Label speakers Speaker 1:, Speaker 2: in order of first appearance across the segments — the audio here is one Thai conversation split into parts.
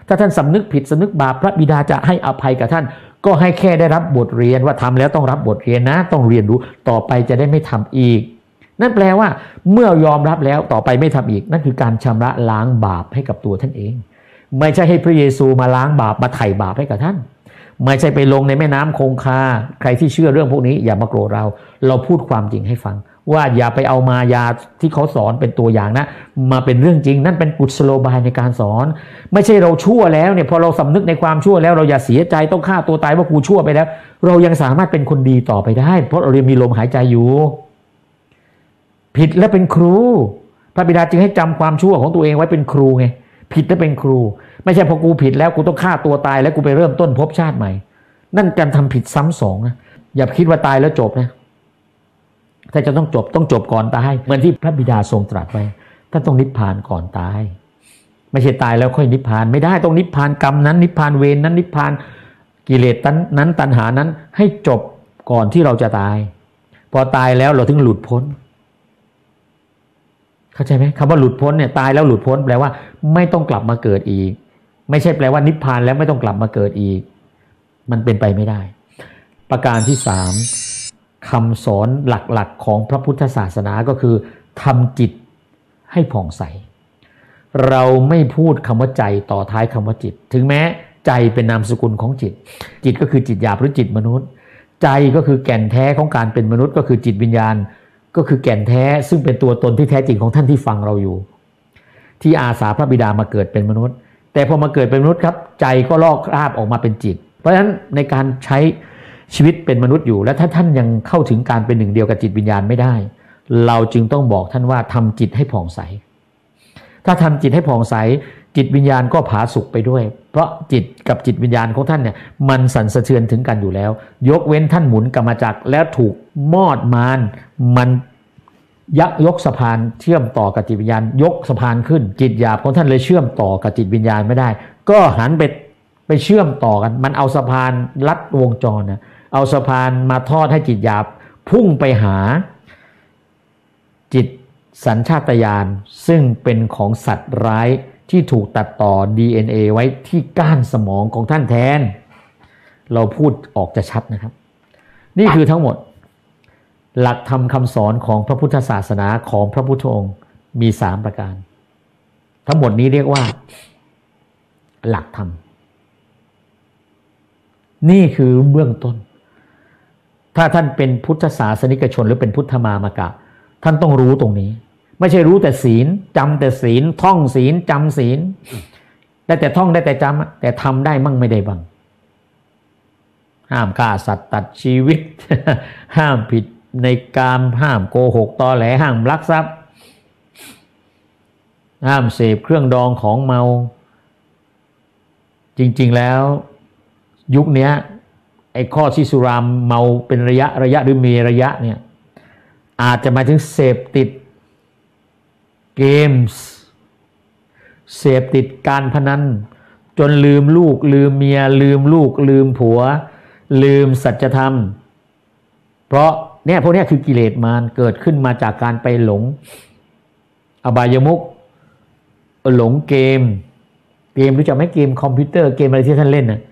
Speaker 1: ถ้าท่านสำนึกผิดสำนึกบาปพระบิดาจะให้อภัยกับท่านก็ให้แค่ได้รับบทเรียนว่าทำแล้วต้องรับบทเรียนนะต้องเรียนรู้ต่อไปจะได้ไม่ทำอีกนั่นแปลว่าเมื่อยอมรับแล้วต่อไปไม่ทำอีกนั่นคือการชำระล้างบาปให้กับตัวท่านเองไม่ใช่ให้พระเยซูมาล้างบาปมาไถ่บาปให้กับท่านไม่ใช่ไปลงในแม่น้ำคงคาใครที่เชื่อเรื่องพวกนี้อย่ามาโกรธเราพูดความจริงให้ฟังว่าอย่าไปเอามายาที่เขาสอนเป็นตัวอย่างนะมาเป็นเรื่องจริงนั่นเป็นกุศโลบายในการสอนไม่ใช่เราชั่วแล้วเนี่ยพอเราสำนึกในความชั่วแล้วเราอย่าเสียใจต้องฆ่าตัวตายว่ากูชั่วไปแล้วเรายังสามารถเป็นคนดีต่อไปได้เพราะเรายังมีลมหายใจอยู่ผิดและเป็นครูพระบิดาจึงให้จำความชั่วของตัวเองไว้เป็นครูไงผิดและเป็นครูไม่ใช่พอกูผิดแล้วกูต้องฆ่าตัวตายแล้วกูไปเริ่มต้นภพชาติใหม่นั่นการทำผิดซ้ำสองนะอย่าคิดว่าตายแล้วจบนะถ้าจะต้องจบก่อนตายเหมือนที่พระบิดาทรงตรัสไว้ท่านต้องนิพพานก่อนตายไม่ใช่ตายแล้วค่อยนิพพานไม่ได้ต้องนิพพานกรรมนั้นนิพพานเวรนั้นนิพพานกิเลสนั้นตัณหานั้นให้จบก่อนที่เราจะตายพอตายแล้วเราถึงหลุดพ้นเข้าใจไหมคำว่าหลุดพ้นเนี่ยตายแล้วหลุดพ้นแปลว่าไม่ต้องกลับมาเกิดอีกไม่ใช่แปลว่านิพพานแล้วไม่ต้องกลับมาเกิดอีกมันเป็นไปไม่ได้ประการที่สามคำสอนหลักๆของพระพุทธศาสนาก็คือทำจิตให้ผ่องใสเราไม่พูดคำว่าใจต่อท้ายคำว่าจิตถึงแม้ใจเป็นนามสกุลของจิตจิตก็คือจิตหยาบหรือจิตมนุษย์ใจก็คือแก่นแท้ของการเป็นมนุษย์ก็คือจิตวิญญาณก็คือแก่นแท้ซึ่งเป็นตัวตนที่แท้จริงของท่านที่ฟังเราอยู่ที่อาสาพระบิดามาเกิดเป็นมนุษย์แต่พอมาเกิดเป็นมนุษย์ครับใจก็ลอกคราบออกมาเป็นจิตเพราะฉะนั้นในการใช้ชีวิตเป็นมนุษย์อยู่และถ้าท่านยังเข้าถึงการเป็นหนึ่งเดียวกับจิตวิญญาณไม่ได้เราจึงต้องบอกท่านว่าทำจิตให้ผ่องใสถ้าทำจิตให้ผ่องใสจิตวิญญาณก็ผาสุกไปด้วยเพราะจิตกับจิตวิญญาณของท่านเนี่ยมันสั่นสะเทือนถึงกันอยู่แล้วยกเว้นท่านหมุนกรรมจักรแล้วถูกมอดมารมันยกสะพานเชื่อมต่อกับจิตวิญญาณยกสะพานขึ้นจิตหยาบของท่านเลยเชื่อมต่อกับจิตวิญญาณไม่ได้ก็หันไปเชื่อมต่อกันมันเอาสะพานลัดวงจรนะเอาสะพานมาทอดให้จิตหยาบพุ่งไปหาจิตสัญชาตญาณซึ่งเป็นของสัตว์ร้ายที่ถูกตัดต่อ DNA ไว้ที่ก้านสมองของท่านแทนเราพูดออกจะชัดนะครับนี่คือทั้งหมดหลักธรรมคำสอนของพระพุทธศาสนาของพระพุทธองค์มี3ประการทั้งหมดนี้เรียกว่าหลักธรรมนี่คือเบื้องต้นถ้าท่านเป็นพุทธศาสนิกชนหรือเป็นพุทธมามกะท่านต้องรู้ตรงนี้ไม่ใช่รู้แต่ศีลจำแต่ศีลท่องศีลจำศีลได้แต่ท่องได้แต่จำแต่ทำได้มั่งไม่ได้บ้างห้ามฆ่าสัตว์ตัดชีวิต ห้ามผิดในกามห้ามโกหกตอแหลห้ามลักทรัพย์ห้ามเสพเครื่องดองของเมาจริงๆแล้วยุคนี้ไอ้ข้อที่สุรามเมาเป็นระยะหรือมีระยะเนี่ยอาจจะหมายถึงเสพติดเกมส์เสพติดการพนันจนลืมลูกลืมเมียลืมลูกลืมผัวลืมสัจธรรมเพราะเนี่ยพวกนี้คือกิเลสมารเกิดขึ้นมาจากการไปหลงอบายมุขหลงเกมรู้จักไหมเกมคอมพิวเตอร์เกมอะไรที่ท่านเล่นน่ะ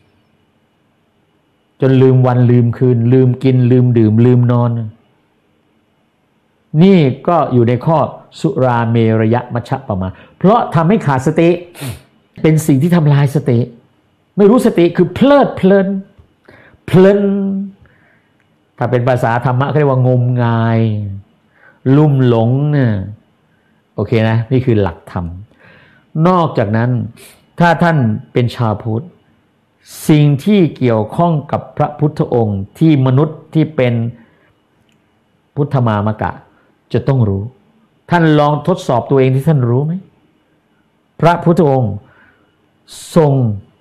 Speaker 1: จนลืมวันลืมคืนลืมกินลืมดื่มลืมนอนนี่ก็อยู่ในข้อสุราเมรยมัชฌัปปมาเพราะทำให้ขาดสติเป็นสิ่งที่ทำลายสติไม่รู้สติคือเพลิดเพลินถ้าเป็นภาษาธรรมะเขาเรียกว่างมงายลุ่มหลงเนี่ยโอเคนะนี่คือหลักธรรมนอกจากนั้นถ้าท่านเป็นชาวพุทธสิ่งที่เกี่ยวข้องกับพระพุทธองค์ที่มนุษย์ที่เป็นพุทธมามกะจะต้องรู้ท่านลองทดสอบตัวเองที่ท่านรู้ไหมพระพุทธองค์ทรง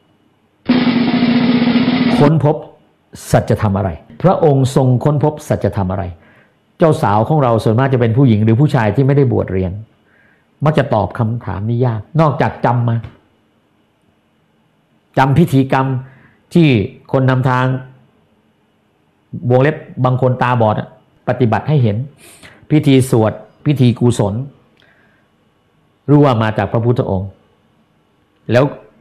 Speaker 1: ค้นพบสัจธรรมอะไรพระองค์ทรงค้นพบสัจธรรมอะไรเจ้าสาวของเราส่วนมากจะเป็นผู้หญิงหรือผู้ชายที่ไม่ได้บวชเรียนมักจะตอบคำถามนี้ยากนอกจากจำมาจำพิธีกรรมที่คนนำทางวงเล็บบางคนตาบอดปฏิบัติให้เห็นพิธีสวดพิธีกุศลรู้ว่ามาจากพระพุทธองค์แล้ว